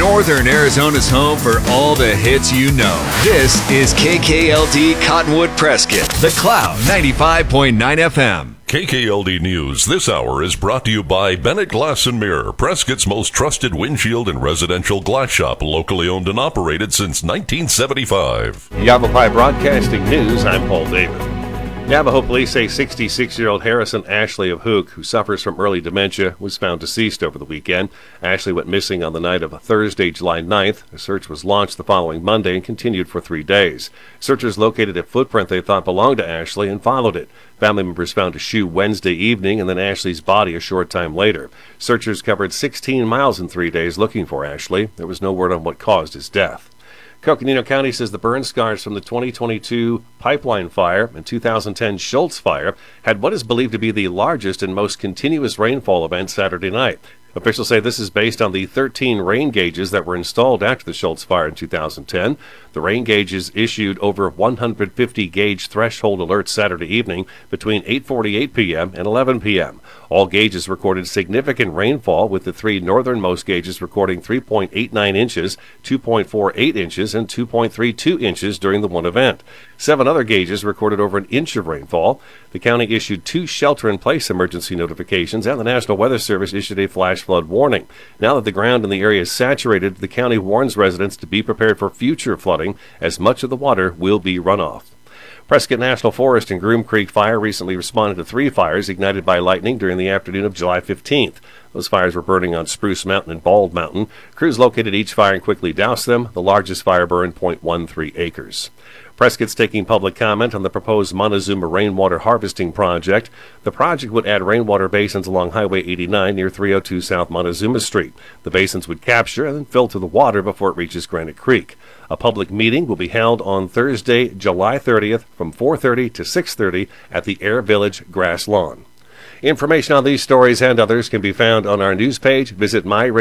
Northern Arizona's home for all the hits you know. This is KKLD Cottonwood Prescott, The Cloud 95.9 FM. KKLD News this hour is brought to you by Bennett Glass and Mirror, Prescott's most trusted windshield and residential glass shop, locally owned and operated since 1975. Yavapai Broadcasting News, I'm Paul David. Navajo police say 66-year-old Harrison Ashley of Hook, who suffers from early dementia, was found deceased over the weekend. Ashley went missing on the night of Thursday, July 9th. A search was launched the following Monday and continued for 3 days. Searchers located a footprint they thought belonged to Ashley and followed it. Family members found a shoe Wednesday evening and then Ashley's body a short time later. Searchers covered 16 miles in 3 days looking for Ashley. There was no word on what caused his death. Coconino County says the burn scars from the 2022 Pipeline Fire and 2010 Schultz Fire had what is believed to be the largest and most continuous rainfall event Saturday night. Officials say this is based on the 13 rain gauges that were installed after the Schultz Fire in 2010. The rain gauges issued over 150 gauge threshold alerts Saturday evening between 8:48 p.m. and 11 p.m. All gauges recorded significant rainfall, with the three northernmost gauges recording 3.89 inches, 2.48 inches, and 2.32 inches during the one event. 7 other gauges recorded over an inch of rainfall. The county issued 2 shelter-in-place emergency notifications, and the National Weather Service issued a flash flood warning. Now that the ground in the area is saturated, the county warns residents to be prepared for future flooding, as much of the water will be runoff. Prescott National Forest and Groom Creek Fire recently responded to 3 fires ignited by lightning during the afternoon of July 15th. Those fires were burning on Spruce Mountain and Bald Mountain. Crews located each fire and quickly doused them. The largest fire burned 0.13 acres. Prescott's taking public comment on the proposed Montezuma rainwater harvesting project. The project would add rainwater basins along Highway 89 near 302 South Montezuma Street. The basins would capture and then filter the water before it reaches Granite Creek. A public meeting will be held on Thursday, July 30th from 4:30 to 6:30 at the Air Village Grass Lawn. Information on these stories and others can be found on our news page. Visit